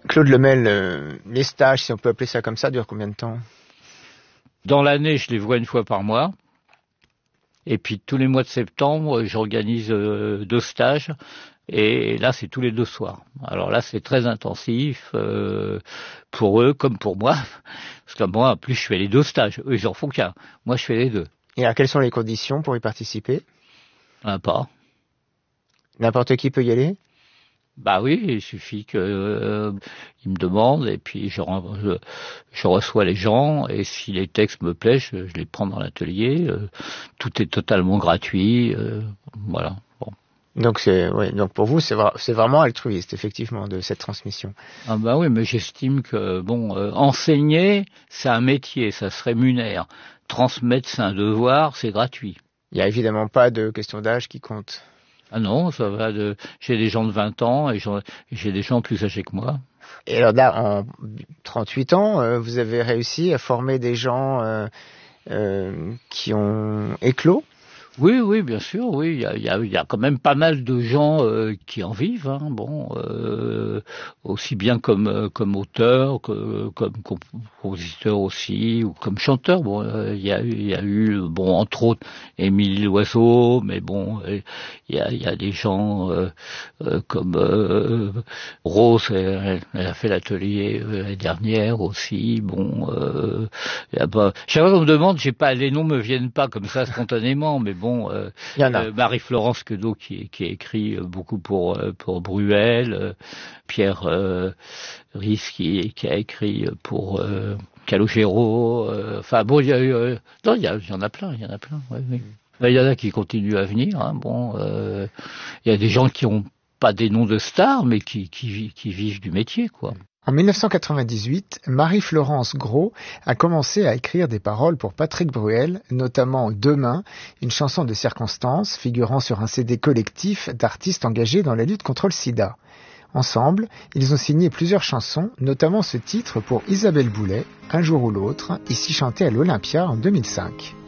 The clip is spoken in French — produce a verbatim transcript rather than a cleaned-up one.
Claude Lemel, euh, les stages, si on peut appeler ça comme ça, durent combien de temps? Dans l'année, je les vois une fois par mois. Et puis tous les mois de septembre, j'organise euh, deux stages. Et là, c'est tous les deux soirs. Alors là, c'est très intensif euh, pour eux comme pour moi. Parce que moi, en plus, je fais les deux stages. Eux, ils en font qu'un. Moi, je fais les deux. Et alors, quelles sont les conditions pour y participer? Il n'y en a pas. N'importe qui peut y aller? Bah oui, il suffit que euh, ils me demandent et puis je, je, je reçois les gens et si les textes me plaisent, je, je les prends dans l'atelier. Euh, tout est totalement gratuit. Euh, voilà. Bon. Donc c'est, ouais, donc pour vous, c'est, c'est vraiment altruiste, effectivement, de cette transmission. Ah bah oui, mais j'estime que bon, euh, enseigner, c'est un métier, ça se rémunère. Transmettre, c'est un devoir, c'est gratuit. Il n'y a évidemment pas de question d'âge qui compte. Ah non, ça va de. J'ai des gens de vingt ans et j'ai des gens plus âgés que moi. Et alors là, en trente-huit ans, euh, vous avez réussi à former des gens euh, euh, qui ont éclos? Oui, oui, bien sûr, oui. Il y a, il y a, il y a quand même pas mal de gens euh, qui en vivent. Hein. Bon, euh, aussi bien comme euh, comme auteur, que, comme compositeur aussi, ou comme chanteur. Bon, euh, il y a eu, il y a eu, bon, entre autres, Émilie Loiseau, mais bon, euh, il y a, il y a des gens euh, euh, comme euh, Rose. Elle, elle a fait l'atelier euh, l'année dernière aussi. Bon, euh, il y a pas. Chaque fois qu'on me demande, j'ai pas, les noms me viennent pas comme ça spontanément, mais bon. Bon, euh, euh, Marie-Florence Queneau qui, qui a écrit beaucoup pour pour Bruel, euh, Pierre euh, Risse qui, qui a écrit pour euh, Calogero. Euh, enfin bon, il y a euh, non, il y, a, il y en a plein, il y en a plein. Ouais, oui. Il y en a qui continuent à venir. Hein, bon, euh, il y a des gens qui ont pas des noms de stars, mais qui qui, qui vivent du métier, quoi. En mille neuf cent quatre-vingt-dix-huit, Marie-Florence Gros a commencé à écrire des paroles pour Patrick Bruel, notamment Demain, une chanson de circonstance figurant sur un C D collectif d'artistes engagés dans la lutte contre le sida. Ensemble, ils ont signé plusieurs chansons, notamment ce titre pour Isabelle Boulay, Un jour ou l'autre, ici chanté à l'Olympia en deux mille cinq.